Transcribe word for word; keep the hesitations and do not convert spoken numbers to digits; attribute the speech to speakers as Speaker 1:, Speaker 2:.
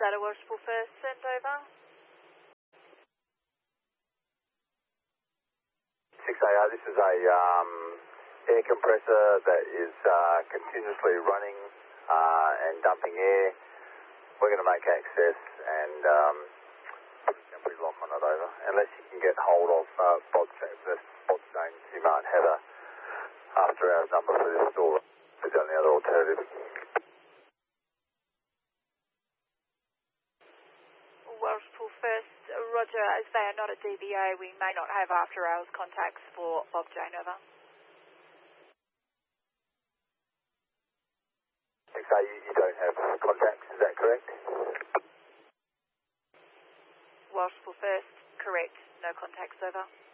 Speaker 1: Ladder Worshipful First, send over.
Speaker 2: six A R, this is a um, air compressor that is uh, continuously running uh, and dumping air. We're going to make access and um, put a temporary lock on it over. Unless you can get hold of uh, Bob James, Bob James, you might have a after hours number for this store. Is the only other alternative.
Speaker 1: Worshipful First, Roger, as they are not a D B A, we may not have after hours contacts for Bob Jane, over.
Speaker 2: six A, you, you don't have contacts, is that correct?
Speaker 1: Worshipful First, correct, no contacts, over.